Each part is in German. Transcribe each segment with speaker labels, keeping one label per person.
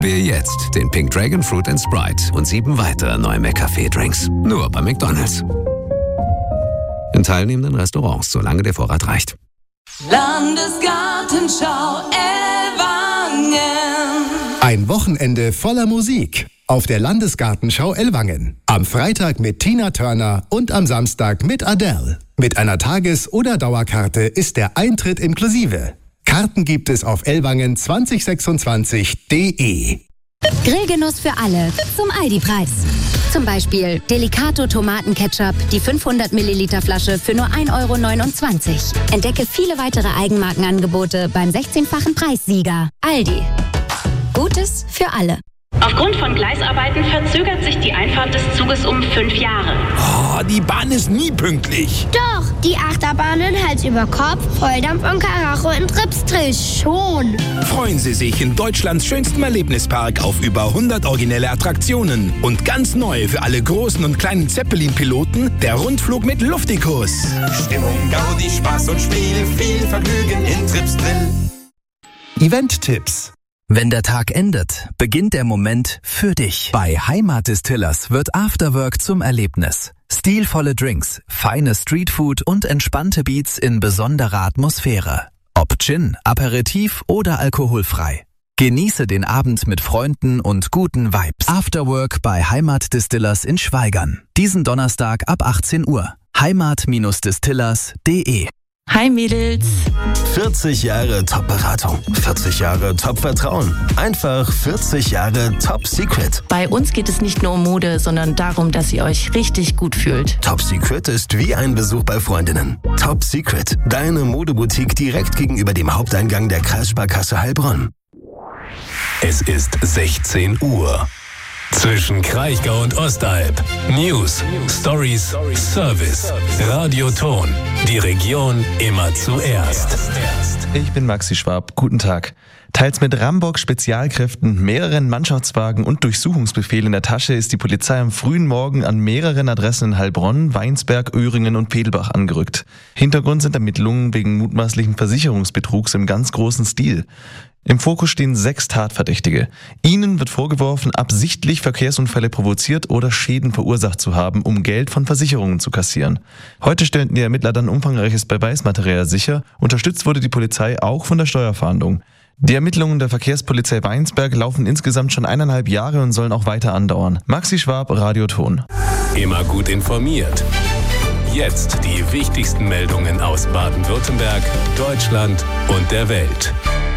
Speaker 1: Probier jetzt den Pink Dragon Fruit & Sprite und 7 weitere neue McCafé-Drinks. Nur bei McDonald's. In teilnehmenden Restaurants, solange der Vorrat reicht.
Speaker 2: Landesgartenschau Ellwangen.
Speaker 3: Ein Wochenende voller Musik auf der Landesgartenschau Ellwangen. Am Freitag mit Tina Turner und am Samstag mit Adele. Mit einer Tages- oder Dauerkarte ist der Eintritt inklusive. Karten gibt es auf ellwangen2026.de.
Speaker 4: Grillgenuss für alle zum Aldi-Preis. Zum Beispiel Delicato Tomatenketchup, die 500 Milliliter Flasche für nur 1,29 €. Entdecke viele weitere Eigenmarkenangebote beim 16-fachen Preissieger. Aldi. Gutes für alle.
Speaker 5: Aufgrund von Gleisarbeiten verzögert sich die Einfahrt des Zuges um 5 Jahre.
Speaker 6: Oh, die Bahn ist nie pünktlich.
Speaker 7: Doch, die Achterbahnen Hals über Kopf, Volldampf und Karacho in Tripsdrill schon.
Speaker 6: Freuen Sie sich in Deutschlands schönstem Erlebnispark auf über 100 originelle Attraktionen. Und ganz neu für alle großen und kleinen Zeppelin-Piloten der Rundflug mit Luftikus.
Speaker 8: Stimmung, Gaudi, Spaß und Spiel, viel Vergnügen in Tripsdrill.
Speaker 3: Event-Tipps.
Speaker 9: Wenn der Tag endet, beginnt der Moment für dich. Bei Heimat Distillers wird Afterwork zum Erlebnis. Stilvolle Drinks, feine Streetfood und entspannte Beats in besonderer Atmosphäre. Ob Gin, Aperitif oder alkoholfrei. Genieße den Abend mit Freunden und guten Vibes. Afterwork bei Heimat Distillers in Schwaigern. Diesen Donnerstag ab 18 Uhr. heimat-distillers.de.
Speaker 10: Hi Mädels.
Speaker 11: 40 Jahre Top-Beratung, 40 Jahre Top-Vertrauen, einfach 40 Jahre Top-Secret.
Speaker 10: Bei uns geht es nicht nur um Mode, sondern darum, dass ihr euch richtig gut fühlt.
Speaker 11: Top-Secret ist wie ein Besuch bei Freundinnen. Top-Secret, deine Modeboutique direkt gegenüber dem Haupteingang der Kreissparkasse Heilbronn.
Speaker 1: Es ist 16 Uhr. Zwischen Kraichgau und Ostalb. News, Stories, Service, Radioton. Die Region immer zuerst.
Speaker 12: Ich bin Maxi Schwab. Guten Tag. Teils mit Rambock-Spezialkräften, mehreren Mannschaftswagen und Durchsuchungsbefehl in der Tasche ist die Polizei am frühen Morgen an mehreren Adressen in Heilbronn, Weinsberg, Öhringen und Pedelbach angerückt. Hintergrund sind Ermittlungen wegen mutmaßlichen Versicherungsbetrugs im ganz großen Stil. Im Fokus stehen 6 Tatverdächtige. Ihnen wird vorgeworfen, absichtlich Verkehrsunfälle provoziert oder Schäden verursacht zu haben, um Geld von Versicherungen zu kassieren. Heute stellten die Ermittler dann umfangreiches Beweismaterial sicher. Unterstützt wurde die Polizei auch von der Steuerfahndung. Die Ermittlungen der Verkehrspolizei Weinsberg laufen insgesamt schon 1,5 Jahre und sollen auch weiter andauern. Maxi Schwab, Radioton.
Speaker 1: Immer gut informiert. Jetzt die wichtigsten Meldungen aus Baden-Württemberg, Deutschland und der Welt.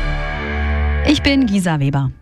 Speaker 13: Ich bin Gisa Weber.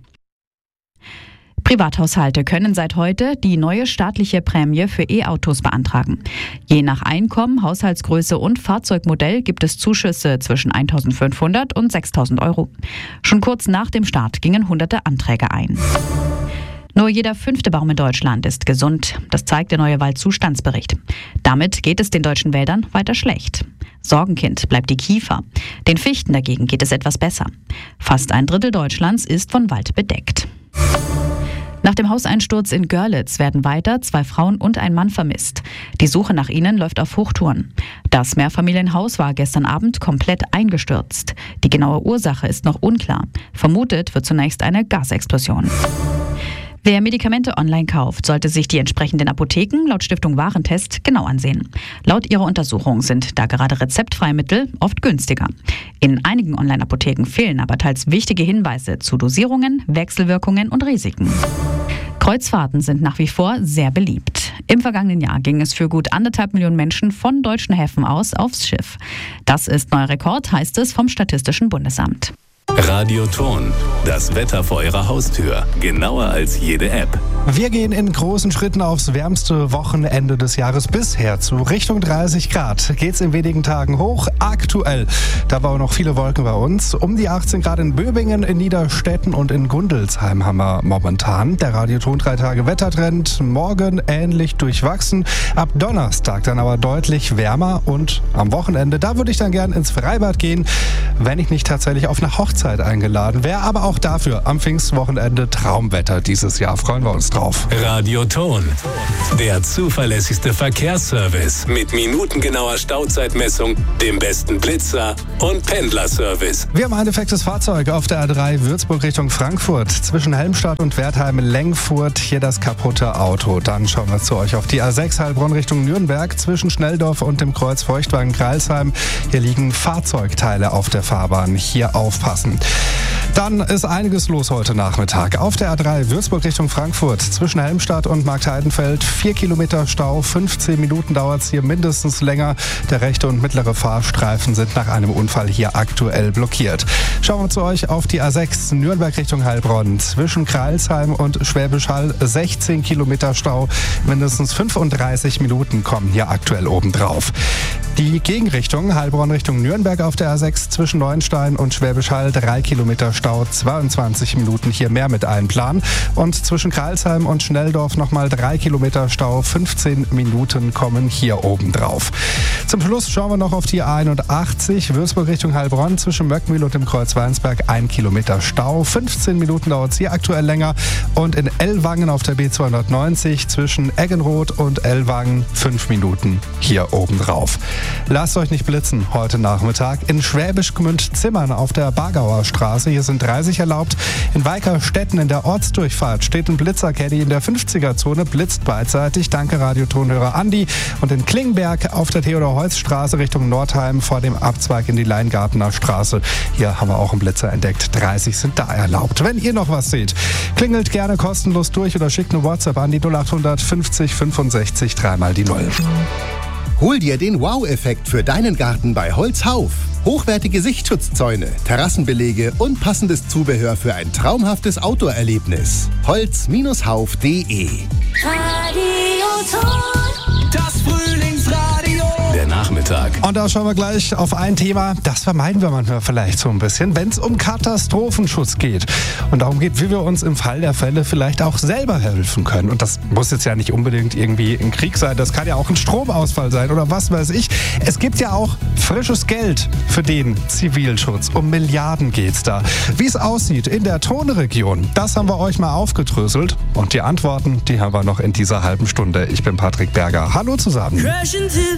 Speaker 13: Privathaushalte können seit heute die neue staatliche Prämie für E-Autos beantragen. Je nach Einkommen, Haushaltsgröße und Fahrzeugmodell gibt es Zuschüsse zwischen 1.500 und 6.000 €. Schon kurz nach dem Start gingen hunderte Anträge ein. Nur jeder 5. Baum in Deutschland ist gesund. Das zeigt der neue Waldzustandsbericht. Damit geht es den deutschen Wäldern weiter schlecht. Sorgenkind bleibt die Kiefer. Den Fichten dagegen geht es etwas besser. Fast 1/3 Deutschlands ist von Wald bedeckt. Nach dem Hauseinsturz in Görlitz werden weiter 2 Frauen und ein Mann vermisst. Die Suche nach ihnen läuft auf Hochtouren. Das Mehrfamilienhaus war gestern Abend komplett eingestürzt. Die genaue Ursache ist noch unklar. Vermutet wird zunächst eine Gasexplosion. Wer Medikamente online kauft, sollte sich die entsprechenden Apotheken laut Stiftung Warentest genau ansehen. Laut ihrer Untersuchung sind da gerade rezeptfreie Mittel oft günstiger. In einigen Online-Apotheken fehlen aber teils wichtige Hinweise zu Dosierungen, Wechselwirkungen und Risiken. Kreuzfahrten sind nach wie vor sehr beliebt. Im vergangenen Jahr ging es für gut 1,5 Millionen Menschen von deutschen Häfen aus aufs Schiff. Das ist neuer Rekord, heißt es vom Statistischen Bundesamt.
Speaker 1: Radioton, das Wetter vor Ihrer Haustür, genauer als jede App.
Speaker 14: Wir gehen in großen Schritten aufs wärmste Wochenende des Jahres bisher zu. Richtung 30 Grad geht's in wenigen Tagen hoch. Aktuell, da aber noch viele Wolken bei uns. Um die 18 Grad in Böbingen, in Niederstetten und in Gundelsheim haben wir momentan. Der Radioton 3 Tage Wettertrend. Morgen ähnlich durchwachsen. Ab Donnerstag dann aber deutlich wärmer. Und am Wochenende, da würde ich dann gern ins Freibad gehen, wenn ich nicht tatsächlich auf eine Hochzeit eingeladen wäre. Aber auch dafür am Pfingstwochenende Traumwetter dieses Jahr. Freuen wir uns. Infos drauf.
Speaker 15: Radioton, der zuverlässigste Verkehrsservice mit minutengenauer Stauzeitmessung, dem besten Blitzer und Pendlerservice.
Speaker 14: Wir haben ein defektes Fahrzeug auf der A3 Würzburg Richtung Frankfurt. Zwischen Helmstadt und Wertheim-Lengfurt hier das kaputte Auto. Dann schauen wir zu euch auf die A6 Heilbronn Richtung Nürnberg. Zwischen Schnelldorf und dem Kreuz Feuchtwagen-Greilsheim. Hier liegen Fahrzeugteile auf der Fahrbahn. Hier aufpassen. Dann ist einiges los heute Nachmittag. Auf der A3 Würzburg Richtung Frankfurt. Zwischen Helmstadt und Marktheidenfeld 4 Kilometer Stau. 15 Minuten dauert es hier mindestens länger. Der rechte und mittlere Fahrstreifen sind nach einem Unfall hier aktuell blockiert. Schauen wir zu euch auf die A6 Nürnberg Richtung Heilbronn. Zwischen Kreilsheim und Schwäbisch Hall 16 Kilometer Stau. Mindestens 35 Minuten kommen hier aktuell obendrauf. Die Gegenrichtung Heilbronn Richtung Nürnberg auf der A6 zwischen Neuenstein und Schwäbisch Hall 3 Kilometer Stau, 22 Minuten hier mehr mit einplanen. Und zwischen Kreilsheim und Schnelldorf nochmal 3 Kilometer Stau, 15 Minuten kommen hier oben drauf. Zum Schluss schauen wir noch auf die A81 Würzburg Richtung Heilbronn zwischen Möckmühl und dem Kreuz Weinsberg 1 Kilometer Stau, 15 Minuten dauert es hier aktuell länger. Und in Ellwangen auf der B290 zwischen Eggenroth und Ellwangen 5 Minuten hier oben drauf. Lasst euch nicht blitzen heute Nachmittag. In Schwäbisch Gmünd-Zimmern auf der Bargauer Straße, hier sind 30 erlaubt. In Weikerstetten in der Ortsdurchfahrt steht ein Blitzercaddy in der 50er-Zone, blitzt beidseitig. Danke Radiotonhörer Andi. Und in Klingenberg auf der Theodor-Heuss-Straße Richtung Nordheim vor dem Abzweig in die Leingartener Straße. Hier haben wir auch einen Blitzer entdeckt. 30 sind da erlaubt. Wenn ihr noch was seht, klingelt gerne kostenlos durch oder schickt eine WhatsApp an die 0800 50 65 3 die 0.
Speaker 3: Hol dir den Wow-Effekt für deinen Garten bei Holzhauf. Hochwertige Sichtschutzzäune, Terrassenbelege und passendes Zubehör für ein traumhaftes Outdoor-Erlebnis. Holz-hauf.de.
Speaker 2: Radioton, das Frühlingsradio.
Speaker 15: Der Nachmittag.
Speaker 14: Und da schauen wir gleich auf ein Thema, das vermeiden wir manchmal vielleicht so ein bisschen, wenn es um Katastrophenschutz geht. Und darum geht, wie wir uns im Fall der Fälle vielleicht auch selber helfen können. Und das muss jetzt ja nicht unbedingt irgendwie ein Krieg sein, das kann ja auch ein Stromausfall sein oder was weiß ich. Es gibt ja auch frisches Geld für den Zivilschutz. Um Milliarden geht's da. Wie es aussieht in der Tonregion, das haben wir euch mal aufgedröselt. Und die Antworten, die haben wir noch in dieser halben Stunde. Ich bin Patrick Berger. Hallo zusammen.